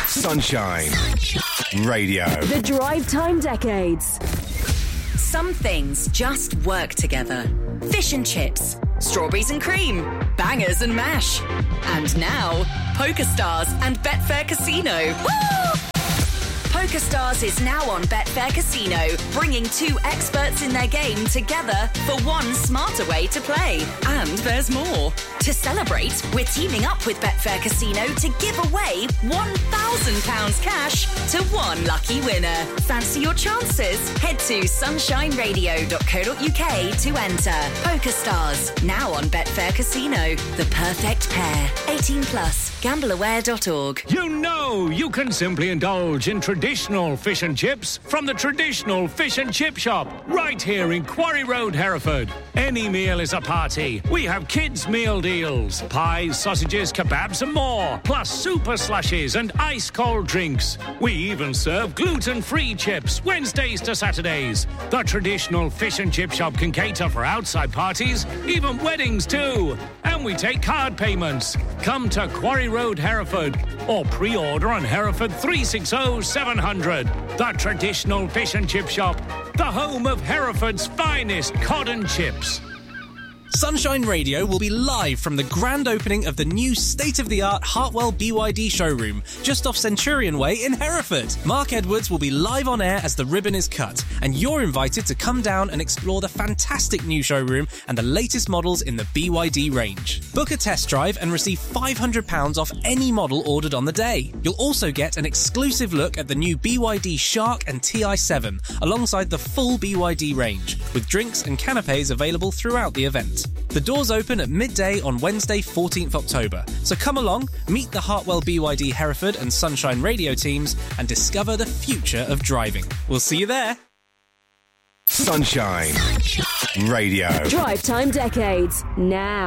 Sunshine Radio. The Drive Time Decades. Some things just work together. Fish and chips, strawberries and cream, bangers and mash. And now, PokerStars and Betfair Casino. Woo! PokerStars is now on Betfair Casino, bringing two experts in their game together for one smarter way to play. And there's more. To celebrate, we're teaming up with Betfair Casino to give away £1,000 cash to one lucky winner. Fancy your chances? Head to sunshineradio.co.uk to enter. PokerStars, now on Betfair Casino. The perfect pair. 18 plus. GambleAware.org. You know you can simply indulge in traditional fish and chips from the traditional fish and chip shop right here in Quarry Road, Hereford. Any meal is a party. We have kids' meal deals, pies, sausages, kebabs and more, plus super slushies and ice-cold drinks. We even serve gluten-free chips Wednesdays to Saturdays. The traditional fish and chip shop can cater for outside parties, even weddings too. And we take card payments. Come to Quarry Road, Hereford, or pre-order on Hereford 360 700. The traditional fish and chip shop, the home of Hereford's finest cod and chips. Sunshine Radio will be live from the grand opening of the new state-of-the-art Hartwell BYD showroom, just off Centurion Way in Hereford. Mark Edwards will be live on air as the ribbon is cut, and you're invited to come down and explore the fantastic new showroom and the latest models in the BYD range. Book a test drive and receive £500 off any model ordered on the day. You'll also get an exclusive look at the new BYD Shark and TI7, alongside the full BYD range, with drinks and canapes available throughout the event. The doors open at midday on Wednesday 14th October, so come along, meet the Hartwell BYD Hereford and Sunshine Radio teams and discover the future of driving. We'll see you there. Sunshine Radio. Drive Time Decades, now.